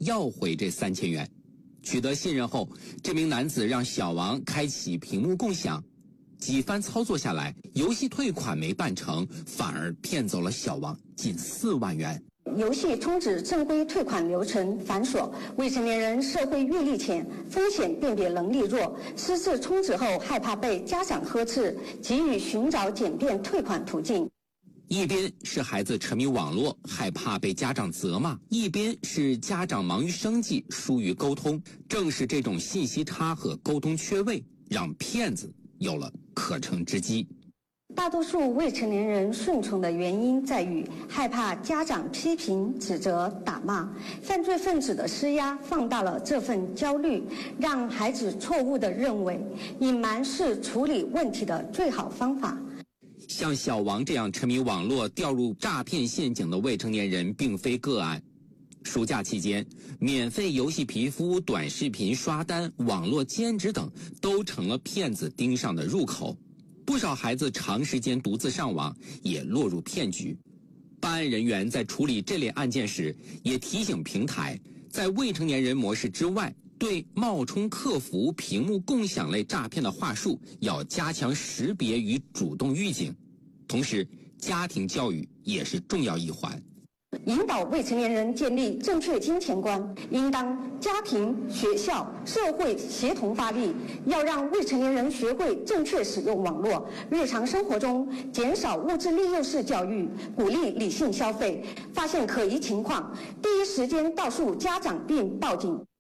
要回这3000元。取得信任后，这名男子让小王开启屏幕共享。几番操作下来，游戏退款没办成，反而骗走了小王近4万元。 游戏充值正规退款流程繁琐，未成年人社会阅历浅，风险辨别能力弱，私自充值后害怕被家长呵斥，急于寻找简便退款途径。 一边是孩子沉迷网络，害怕被家长责骂；一边是家长忙于生计，疏于沟通。正是这种信息差和沟通缺位，让骗子有了可乘之机。 大多数未成年人顺从的原因在于害怕家长批评、指责、打骂，犯罪分子的施压放大了这份焦虑，让孩子错误地认为隐瞒是处理问题的最好方法。 像小王这样沉迷网络掉入诈骗陷阱的未成年人并非个案。暑假期间，免费游戏皮肤、短视频刷单、网络兼职等都成了骗子盯上的入口。不少孩子长时间独自上网，也落入骗局。办案人员在处理这类案件时，也提醒平台，在未成年人模式之外，对冒充客服、屏幕共享类诈骗的话术要加强识别与主动预警。同时，家庭教育也是重要一环。 引导未成年人建立正确金钱观，应当家庭、学校、社会协同发力，要让未成年人学会正确使用网络，日常生活中减少物质利诱式教育，鼓励理性消费，发现可疑情况，第一时间告诉家长并报警。